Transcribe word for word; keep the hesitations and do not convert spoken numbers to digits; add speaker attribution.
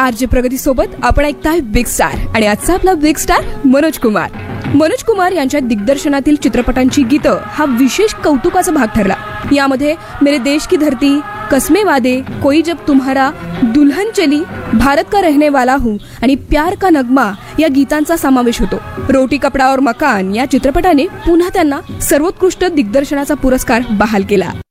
Speaker 1: RJ प्रगती सोबत आपण ऐकताय बिग स्टार आणि आजचा आपला बिग स्टार मनोज कुमार. मनोज कुमार यांच्या दिग्दर्शनातील चित्रपटांची गीतं हा विशेष कौतुकाचा भाग ठरला. यामध्ये मेरे देश की धरती, कसमे वादे, कोई जब तुम्हारा, दुल्हन चली, भारत का रहने वाला हूँ आणि प्यार का नगमा या गीतांचा समावेश होतो. रोटी कपडा और मकान या चित्रपटाने पुन्हा त्यांना सर्वोत्कृष्ट दिग्दर्शनाचा पुरस्कार बहाल केला.